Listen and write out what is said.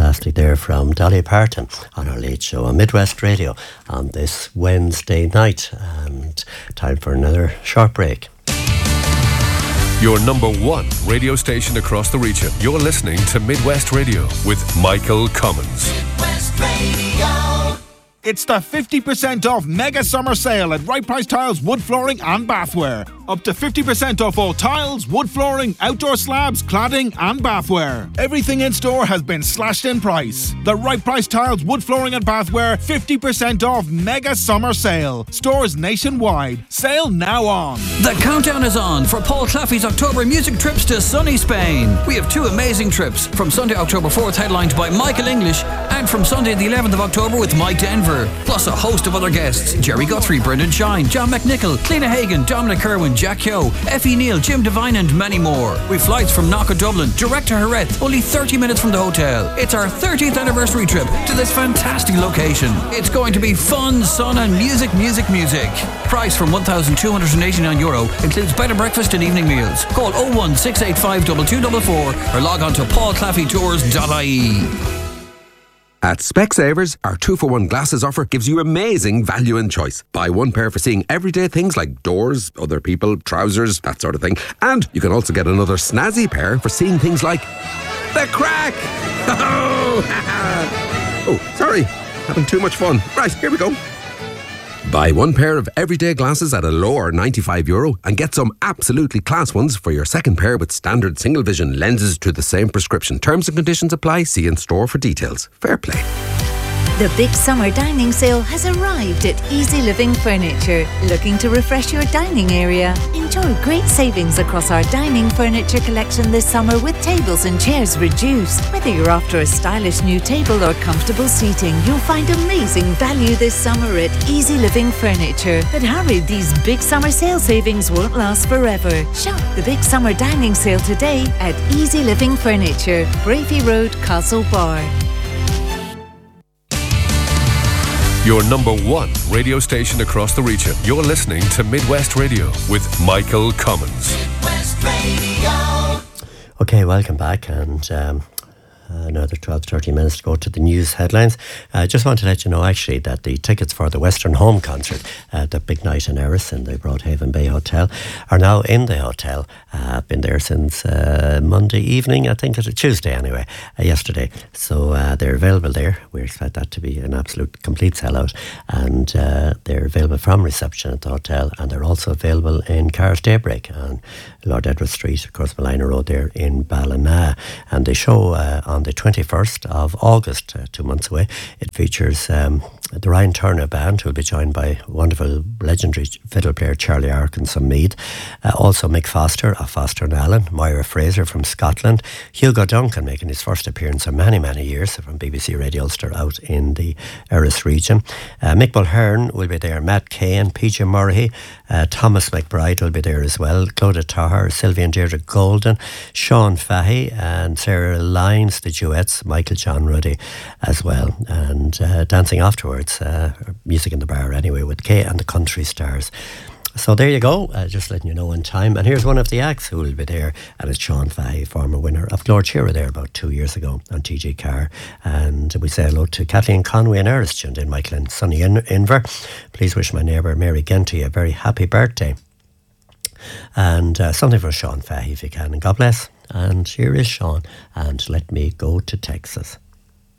lastly there from Dolly Parton on our Late Show on Midwest Radio on this Wednesday night. And time for another short break. Your number one radio station across the region. You're listening to Midwest Radio with Michael Cummins. Midwest Radio. It's the 50% off mega summer sale at Right Price Tiles Wood Flooring and Bathware. Up to 50% off all tiles, wood flooring, outdoor slabs, cladding and bathware. Everything in store has been slashed in price. The Right Price Tiles Wood Flooring and Bathware 50% off mega summer sale. Stores nationwide. Sale now on. The countdown is on for Paul Claffey's October music trips to sunny Spain. We have two amazing trips. From Sunday, October 4th, headlined by Michael English, and from Sunday the 11th of October with Mike Denver. Plus a host of other guests: Jerry Guthrie, Brendan Shine, John McNichol, Cliona Hagan, Dominic Kerwin, Jack Kyo, Effie Neal, Jim Devine and many more. With flights from Knock Dublin, direct to Jerez, only 30 minutes from the hotel. It's our 30th anniversary trip to this fantastic location. It's going to be fun, sun and music. Price from €1,289, includes bed and breakfast and evening meals. Call 01685 2244 or log on to paulclaffeytours.ie. At Specsavers, our 2-for-1 glasses offer gives you amazing value and choice. Buy one pair for seeing everyday things like doors, other people, trousers, that sort of thing. And you can also get another snazzy pair for seeing things like the crack. Oh, sorry, having too much fun. Right, here we go. Buy one pair of everyday glasses at a lower €95 and get some absolutely class ones for your second pair with standard single vision lenses to the same prescription. Terms and conditions apply. See in store for details. Fair play. The big summer dining sale has arrived at Easy Living Furniture. Looking to refresh your dining area? Enjoy great savings across our dining furniture collection this summer with tables and chairs reduced. Whether you're after a stylish new table or comfortable seating, you'll find amazing value this summer at Easy Living Furniture. But hurry, these big summer sale savings won't last forever. Shop the big summer dining sale today at Easy Living Furniture, Bravey Road, Castlebar. Your number one radio station across the region. You're listening to Midwest Radio with Michael Cummins. Midwest Radio. Okay, welcome back, and another 12-13 minutes to go to the news headlines. I just want to let you know actually that the tickets for the Western Home concert, the big night in Erris in the Broadhaven Bay Hotel, are now in the hotel. I've been there since Monday evening, I think it's a Tuesday anyway, yesterday. So they're available there. We expect that to be an absolute complete sellout, and they're available from reception at the hotel, and they're also available in Car's Daybreak on Lord Edward Street, of course, Malina Road there in Ballina. And they show on the 21st of August, 2 months away. It features the Ryan Turner Band, who will be joined by wonderful legendary fiddle player Charlie Ark and some Mead. Also Mick Foster of Foster and Allen, Moira Fraser from Scotland, Hugo Duncan making his first appearance in many, many years from BBC Radio Ulster out in the Erris region. Mick Mulhern will be there, Matt Cain, PJ Murray, Thomas McBride will be there as well, Clodagh Tahar, Sylvia and Deirdre Golden, Sean Fahey and Sarah Lyons, the duets, Michael John Ruddy as well, and dancing afterwards, music in the bar anyway, with Kay and the Country Stars. So there you go, just letting you know in time. And here's one of the acts who will be there, and it's Sean Fahey, former winner of Lord Cheera there about 2 years ago on TG Carr. And we say hello to Kathleen Conway and Erris, tuned in, Michael and Sonny Inver. Please wish my neighbour Mary Genty a very happy birthday. And something for Sean Fahey if you can, and God bless. And here is Sean, and Let Me Go to Texas.